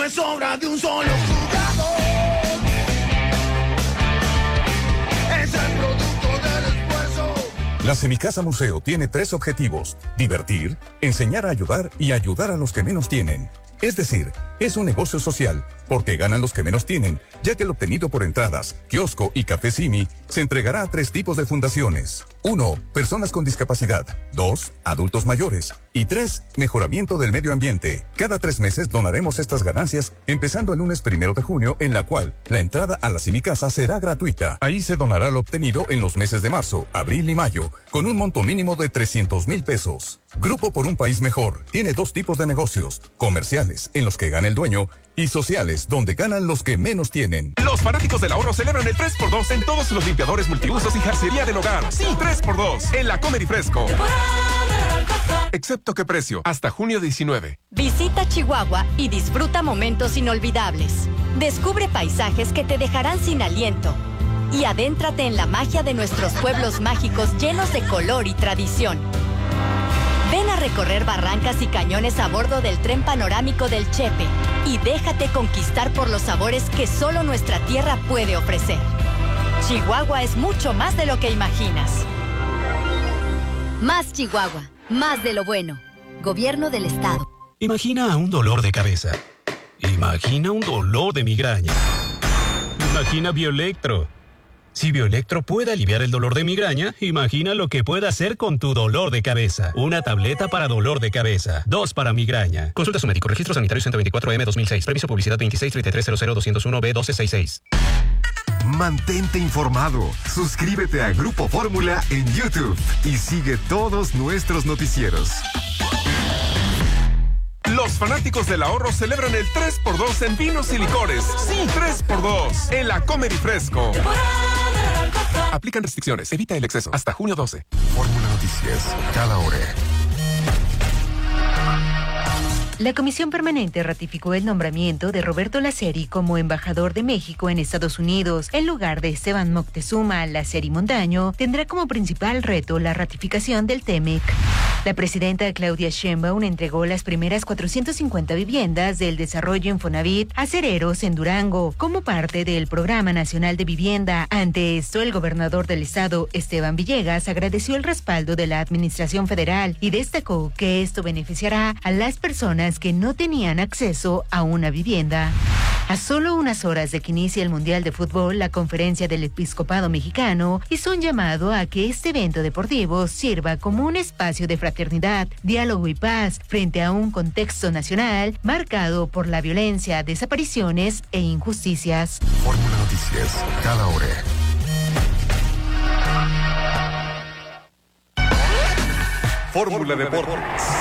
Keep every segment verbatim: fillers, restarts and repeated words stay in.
es obra de un solo jugador. Es el producto del esfuerzo. La Semicasa Museo tiene tres objetivos: divertir, enseñar a ayudar y ayudar a los que menos tienen. Es decir, es un negocio social, porque ganan los que menos tienen, ya que el obtenido por entradas, kiosco y café Simi se entregará a tres tipos de fundaciones. Uno, personas con discapacidad. Dos, adultos mayores. Y tres, mejoramiento del medio ambiente. Cada tres meses donaremos estas ganancias, empezando el lunes primero de junio, en la cual la entrada a la Semicasa será gratuita. Ahí se donará lo obtenido en los meses de marzo, abril y mayo, con un monto mínimo de trescientos mil pesos. Grupo por un País Mejor tiene dos tipos de negocios: comerciales, en los que gana el dueño, y sociales, donde ganan los que menos tienen. Los fanáticos del ahorro celebran el tres por dos en todos los limpiadores multiusos y jarcería del hogar. Sí, tres por dos en la Comer y Fresco. Excepto qué precio, hasta junio diecinueve. Visita Chihuahua y disfruta momentos inolvidables. Descubre paisajes que te dejarán sin aliento. Y adéntrate en la magia de nuestros pueblos mágicos llenos de color y tradición. Ven a recorrer barrancas y cañones a bordo del tren panorámico del Chepe y déjate conquistar por los sabores que solo nuestra tierra puede ofrecer. Chihuahua es mucho más de lo que imaginas. Más Chihuahua, más de lo bueno. Gobierno del Estado. Imagina un dolor de cabeza. Imagina un dolor de migraña. Imagina Bioelectro. Si Bioelectro puede aliviar el dolor de migraña, imagina lo que puede hacer con tu dolor de cabeza. Una tableta para dolor de cabeza. Dos para migraña. Consulta a su médico. Registro sanitario ciento veinticuatro M dos mil seis. Permiso publicidad veintiséis treinta y tres cero cero doscientos uno B doce sesenta y seis. Mantente informado. Suscríbete a Grupo Fórmula en YouTube y sigue todos nuestros noticieros. Los fanáticos del ahorro celebran el tres por dos en vinos y licores. Sí, tres por dos en la Comer y Fresco. Aplican restricciones. Evita el exceso. Hasta junio doce. Fórmula Noticias. Cada hora. La Comisión Permanente ratificó el nombramiento de Roberto Laceri como embajador de México en Estados Unidos. En lugar de Esteban Moctezuma, Laceri Montaño tendrá como principal reto la ratificación del T M E C. La presidenta Claudia Sheinbaum entregó las primeras cuatrocientas cincuenta viviendas del desarrollo Infonavit a cereros en Durango, como parte del Programa Nacional de Vivienda. Ante esto, el gobernador del estado, Esteban Villegas, agradeció el respaldo de la Administración Federal y destacó que esto beneficiará a las personas que no tenían acceso a una vivienda. A solo unas horas de que inicie el Mundial de Fútbol, la Conferencia del Episcopado Mexicano hizo un llamado a que este evento deportivo sirva como un espacio de fraternidad, diálogo y paz frente a un contexto nacional marcado por la violencia, desapariciones e injusticias. Fórmula Noticias, cada hora. Fórmula Deportes.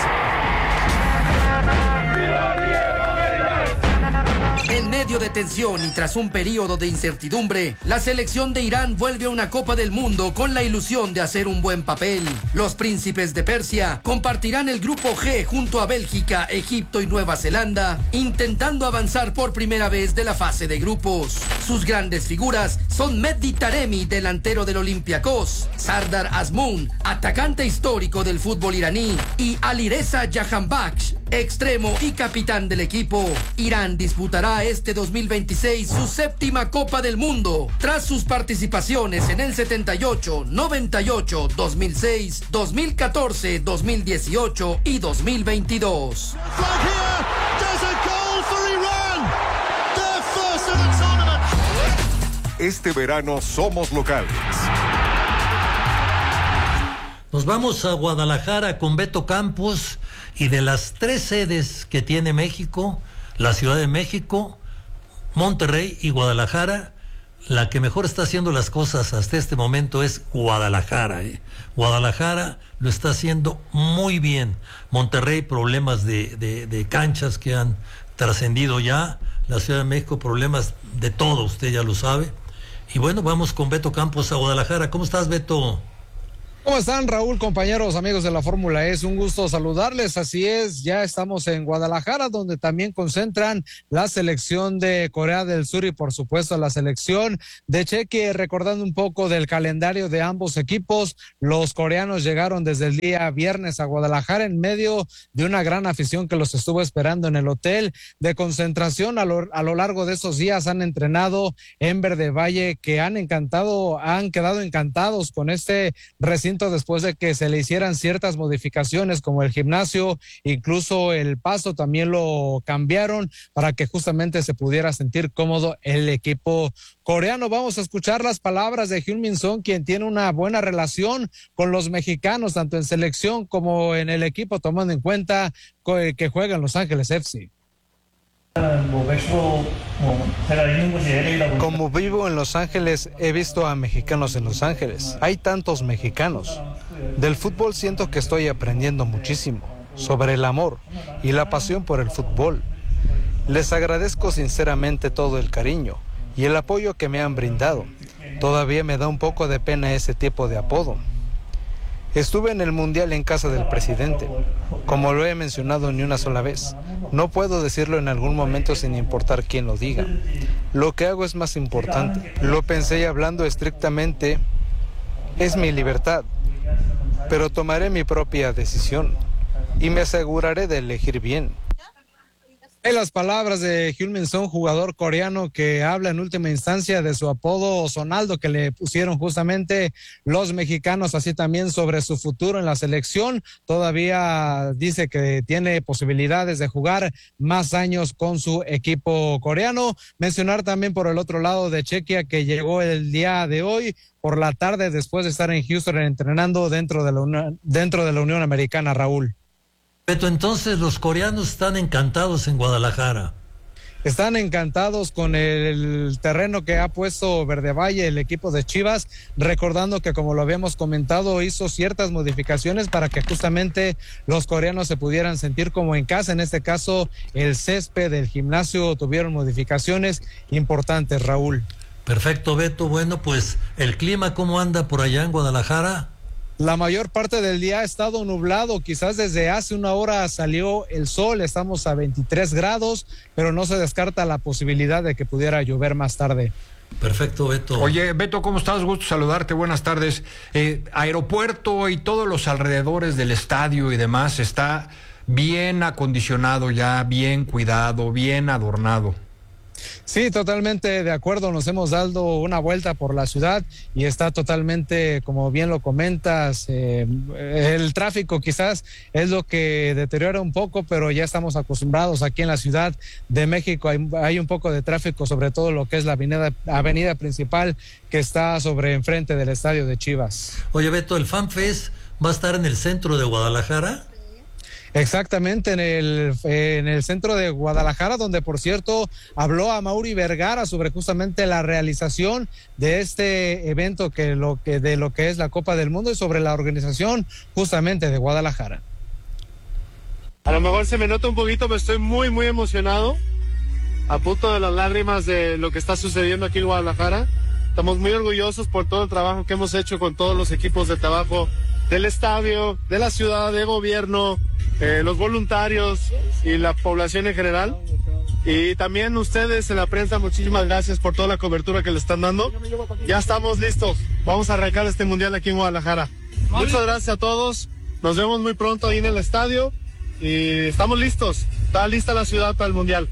En medio de tensión y tras un periodo de incertidumbre, la selección de Irán vuelve a una Copa del Mundo con la ilusión de hacer un buen papel. Los príncipes de Persia compartirán el grupo G junto a Bélgica, Egipto y Nueva Zelanda, intentando avanzar por primera vez de la fase de grupos. Sus grandes figuras son Mehdi Taremi, delantero del Olympiacos, Sardar Azmoun, atacante histórico del fútbol iraní, y Alireza Jahanbakhsh, extremo y capitán del equipo. Irán disputará este dos mil veintiséis su séptima Copa del Mundo, tras sus participaciones en el setenta y ocho, noventa y ocho, dos mil seis, dos mil catorce, dos mil dieciocho y dos mil veintidós. Este verano somos locales. Nos vamos a Guadalajara con Beto Campos, y de las tres sedes que tiene México, la Ciudad de México, Monterrey y Guadalajara, la que mejor está haciendo las cosas hasta este momento es Guadalajara. ¿eh? Guadalajara lo está haciendo muy bien. Monterrey, problemas de, de, de canchas que han trascendido ya. La Ciudad de México, problemas de todo, usted ya lo sabe. Y bueno, vamos con Beto Campos a Guadalajara. ¿Cómo estás, Beto? ¿Cómo están, Raúl, compañeros, amigos de la Fórmula? Es un gusto saludarles. Así es, ya estamos en Guadalajara, donde también concentran la selección de Corea del Sur y, por supuesto, la selección de Chequia. Recordando un poco del calendario de ambos equipos, los coreanos llegaron desde el día viernes a Guadalajara en medio de una gran afición que los estuvo esperando en el hotel de concentración. A lo, a lo largo de esos días han entrenado en Verde Valle, que han encantado, han quedado encantados con este recinto después de que se le hicieran ciertas modificaciones como el gimnasio, incluso el pasto también lo cambiaron para que justamente se pudiera sentir cómodo el equipo coreano. Vamos a escuchar las palabras de Heung-min Son, quien tiene una buena relación con los mexicanos, tanto en selección como en el equipo, tomando en cuenta que juega en Los Ángeles F C. Como vivo en Los Ángeles, he visto a mexicanos en Los Ángeles. Hay tantos mexicanos. Del fútbol siento que estoy aprendiendo muchísimo sobre el amor y la pasión por el fútbol. Les agradezco sinceramente todo el cariño y el apoyo que me han brindado. Todavía me da un poco de pena ese tipo de apodo. Estuve en el Mundial en casa del presidente, como lo he mencionado ni una sola vez. No puedo decirlo en algún momento sin importar quién lo diga. Lo que hago es más importante. Lo pensé y hablando estrictamente, es mi libertad, pero tomaré mi propia decisión y me aseguraré de elegir bien. En las palabras de Heung-min Son, jugador coreano que habla en última instancia de su apodo Sonaldo que le pusieron justamente los mexicanos, así también sobre su futuro en la selección. Todavía dice que tiene posibilidades de jugar más años con su equipo coreano. Mencionar también por el otro lado de Chequia, que llegó el día de hoy por la tarde después de estar en Houston entrenando dentro de la Unión, dentro de la Unión Americana, Raúl. Beto, entonces los coreanos están encantados en Guadalajara. Están encantados con el terreno que ha puesto Verde Valle, el equipo de Chivas, recordando que, como lo habíamos comentado, hizo ciertas modificaciones para que justamente los coreanos se pudieran sentir como en casa. En este caso, el césped del gimnasio tuvieron modificaciones importantes, Raúl. Perfecto, Beto. Bueno, pues el clima, ¿cómo anda por allá en Guadalajara? La mayor parte del día ha estado nublado, quizás desde hace una hora salió el sol, estamos a veintitrés grados, pero no se descarta la posibilidad de que pudiera llover más tarde. Perfecto, Beto. Oye, Beto, ¿cómo estás? Gusto saludarte, buenas tardes. Eh, aeropuerto y todos los alrededores del estadio y demás está bien acondicionado ya, bien cuidado, bien adornado. Sí, totalmente de acuerdo. Nos hemos dado una vuelta por la ciudad y está totalmente, como bien lo comentas, eh, el tráfico quizás es lo que deteriora un poco, pero ya estamos acostumbrados aquí en la Ciudad de México. Hay, hay un poco de tráfico, sobre todo lo que es la avenida, avenida principal que está sobre enfrente del estadio de Chivas. Oye, Beto, ¿el FanFest va a estar en el centro de Guadalajara? Exactamente, en el, en el centro de Guadalajara, donde por cierto habló Amaury Vergara sobre justamente la realización de este evento, que lo que de lo que es la Copa del Mundo y sobre la organización justamente de Guadalajara. A lo mejor se me nota un poquito, pero estoy muy muy emocionado, a punto de las lágrimas de lo que está sucediendo aquí en Guadalajara. Estamos muy orgullosos por todo el trabajo que hemos hecho con todos los equipos de trabajo del estadio, de la ciudad, de gobierno, eh, los voluntarios y la población en general. Y también ustedes en la prensa, muchísimas gracias por toda la cobertura que le están dando. Ya estamos listos. Vamos a arrancar este mundial aquí en Guadalajara. Muchas gracias a todos. Nos vemos muy pronto ahí en el estadio. Y estamos listos. Está lista la ciudad para el mundial.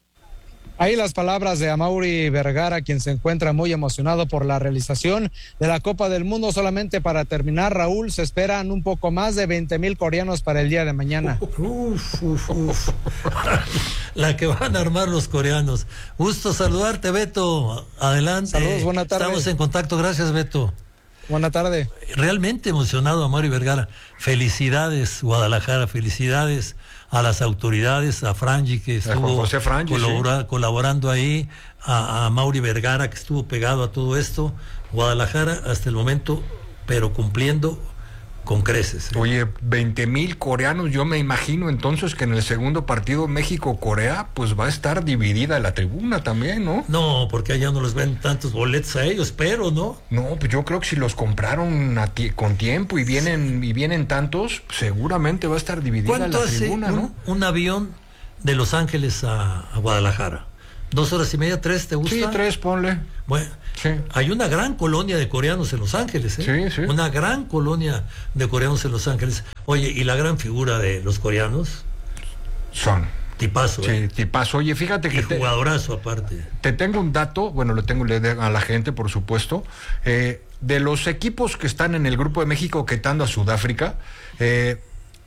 Ahí las palabras de Amaury Vergara, quien se encuentra muy emocionado por la realización de la Copa del Mundo. Solamente para terminar, Raúl, se esperan un poco más de veinte mil coreanos para el día de mañana. Uf, uf, uf. La que van a armar los coreanos. Gusto saludarte, Beto. Adelante. Saludos, buena tarde. Estamos en contacto. Gracias, Beto. Buena tarde. Realmente emocionado, Amaury Vergara. Felicidades, Guadalajara. Felicidades a las autoridades, a Frangi, que estuvo José Frangi, colabora, sí. colaborando ahí, a, a Amaury Vergara, que estuvo pegado a todo esto. Guadalajara hasta el momento, pero cumpliendo con creces. ¿eh? Oye, veinte mil coreanos, yo me imagino entonces que en el segundo partido México-Corea, pues va a estar dividida la tribuna también, ¿no? No, porque allá no les ven tantos boletos a ellos, pero, ¿no? No, pues yo creo que si los compraron a tie- con tiempo y vienen y vienen tantos, seguramente va a estar dividida la ¿Cuánto hace tribuna, un, ¿no? un avión de Los Ángeles a, a Guadalajara? ¿Dos horas y media, tres, te gusta? Sí, tres, ponle. Bueno, sí. Hay una gran colonia de coreanos en Los Ángeles, ¿eh? Sí, sí. Una gran colonia de coreanos en Los Ángeles. Oye, ¿y la gran figura de los coreanos? Son. Tipazo, Sí, ¿eh? tipazo. Oye, fíjate que... Y te- jugadorazo aparte. Te tengo un dato, bueno, lo tengo le- a la gente, por supuesto. Eh, de los equipos que están en el Grupo de México quitando a Sudáfrica, eh,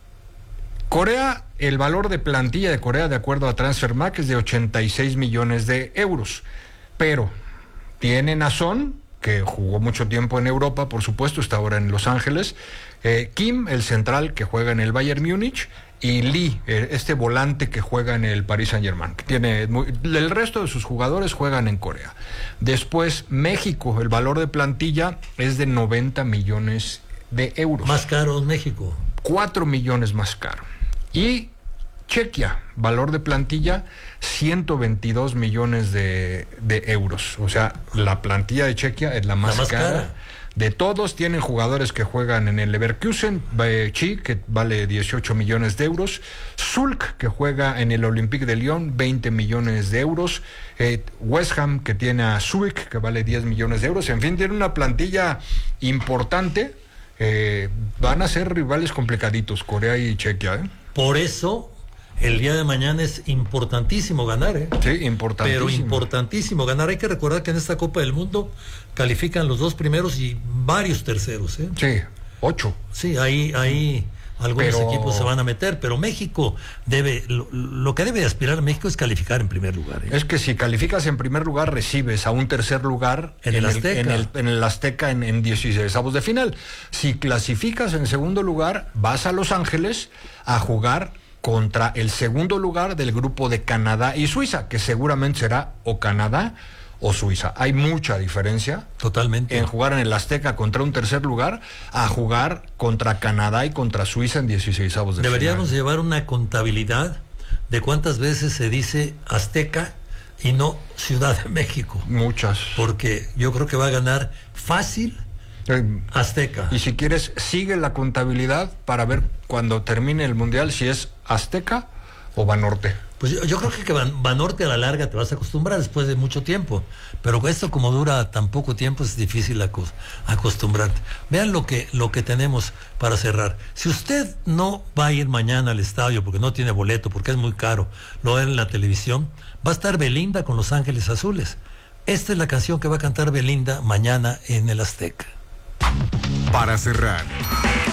Corea, el valor de plantilla de Corea, de acuerdo a Transfermarkt, es de ochenta y seis millones de euros. Pero tienen a Son, que jugó mucho tiempo en Europa, por supuesto, está ahora en Los Ángeles. Eh, Kim, el central, que juega en el Bayern Múnich. Y Lee, eh, este volante que juega en el Paris Saint-Germain. Que tiene muy- el resto de sus jugadores juegan en Corea. Después, México, el valor de plantilla es de noventa millones de euros. Más caro en México. cuatro millones más caro. Y Chequia, valor de plantilla, ciento veintidós millones de, de euros. O sea, la plantilla de Chequia es la más, La más cara. cara. De todos, tienen jugadores que juegan en el Leverkusen, eh, Chi, que vale dieciocho millones de euros, Zulk, que juega en el Olympique de Lyon, veinte millones de euros, eh, West Ham, que tiene a Suik, que vale diez millones de euros, en fin, tiene una plantilla importante. Eh, van a ser rivales complicaditos, Corea y Chequia, ¿eh? Por eso, el día de mañana es importantísimo ganar, ¿eh? Sí, importantísimo. Pero importantísimo ganar. Hay que recordar que en esta Copa del Mundo califican los dos primeros y varios terceros, ¿eh? Sí, ocho. Sí, ahí, ahí algunos Pero- equipos se van a meter, pero México debe, lo, lo que debe aspirar a México es calificar en primer lugar, ¿eh? Es que si calificas en primer lugar, recibes a un tercer lugar En el Azteca. en el, en el Azteca en, en dieciseisavos de final. Si clasificas en segundo lugar, vas a Los Ángeles a jugar contra el segundo lugar del grupo de Canadá y Suiza, que seguramente será o Canadá o Suiza. Hay mucha diferencia. Totalmente. En jugar en el Azteca contra un tercer lugar a jugar contra Canadá y contra Suiza en dieciseisavos de Deberíamos final. llevar una contabilidad de cuántas veces se dice Azteca y no Ciudad de México. Muchas. Porque yo creo que va a ganar fácil Eh, Azteca. Y si quieres, sigue la contabilidad para ver cuando termine el Mundial si es Azteca o Banorte. Pues yo, yo creo que, que Ban- Banorte a la larga te vas a acostumbrar después de mucho tiempo. Pero esto como dura tan poco tiempo es difícil acos- acostumbrarte. Vean lo que, lo que tenemos para cerrar. Si usted no va a ir mañana al estadio porque no tiene boleto, porque es muy caro, lo ve en la televisión, va a estar Belinda con Los Ángeles Azules. Esta es la canción que va a cantar Belinda mañana en el Azteca. Para cerrar,